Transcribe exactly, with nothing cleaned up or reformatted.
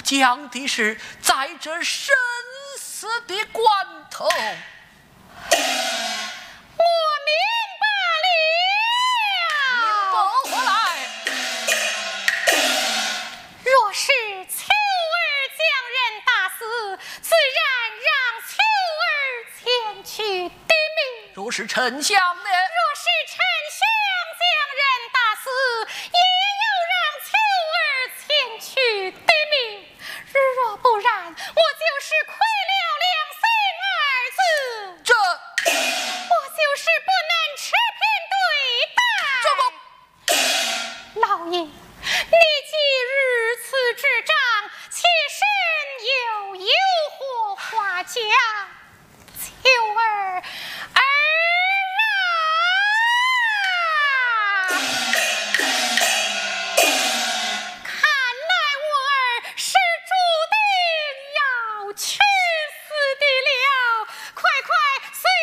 讲的是在这生死的关头。我明白了。 你拨回来。 若是秋儿将人打死，自然让秋儿前去抵命。 若是丞相呢？ 若是丞相将人打死，也要让秋儿前去抵命。若不然，我就是亏了两岁儿子， 这我就是不能持平对待。 这个老爷。